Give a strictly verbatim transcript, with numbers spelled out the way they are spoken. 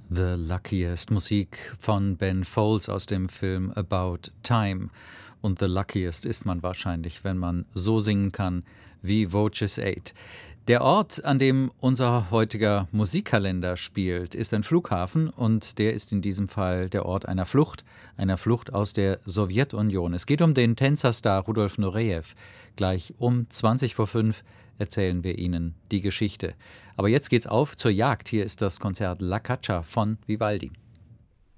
The Luckiest, Musik von Ben Folds aus dem Film About Time. Und The Luckiest ist man wahrscheinlich, wenn man so singen kann wie Voces Eight. Der Ort, an dem unser heutiger Musikkalender spielt, ist ein Flughafen und der ist in diesem Fall der Ort einer Flucht, einer Flucht aus der Sowjetunion. Es geht um den Tänzerstar Rudolf Nureyev. Gleich um zwanzig vor fünf erzählen wir Ihnen die Geschichte. Aber jetzt geht's auf zur Jagd. Hier ist das Konzert La Caccia von Vivaldi.